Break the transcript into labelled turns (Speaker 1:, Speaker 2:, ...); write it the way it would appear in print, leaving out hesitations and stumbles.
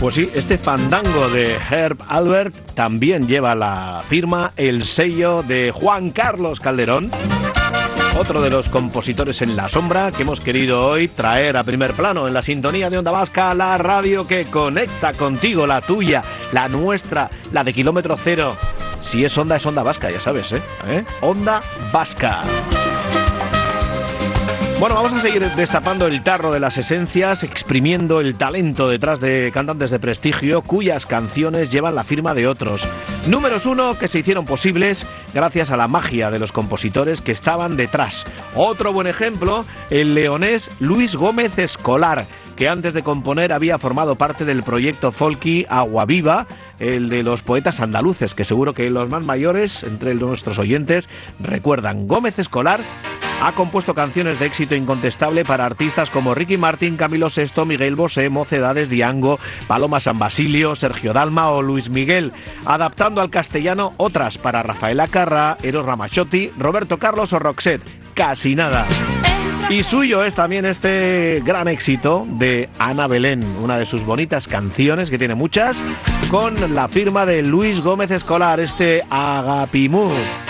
Speaker 1: Pues sí, este fandango de Herb Alpert también lleva la firma, el sello de Juan Carlos Calderón, otro de los compositores en la sombra que hemos querido hoy traer a primer plano en la sintonía de Onda Vasca, la radio que conecta contigo, la tuya, la nuestra, la de kilómetro cero. Si es Onda Vasca, ya sabes, Onda Vasca. Bueno, vamos a seguir destapando el tarro de las esencias, exprimiendo el talento detrás de cantantes de prestigio cuyas canciones llevan la firma de otros. Números 1 que se hicieron posibles gracias a la magia de los compositores que estaban detrás. Otro buen ejemplo, el leonés Luis Gómez Escolar, que antes de componer había formado parte del proyecto folky Agua Viva, el de los poetas andaluces, que seguro que los más mayores entre nuestros oyentes recuerdan. Gómez Escolar ha compuesto canciones de éxito incontestable para artistas como Ricky Martin, Camilo VI, Miguel Bosé, Mocedades, Diango, Paloma San Basilio, Sergio Dalma o Luis Miguel, adaptando al castellano otras para Rafaela Carrà, Eros Ramazzotti, Roberto Carlos o Roxette. Casi nada. Y suyo es también este gran éxito de Ana Belén, una de sus bonitas canciones, que tiene muchas, con la firma de Luis Gómez Escolar, este Agapimú.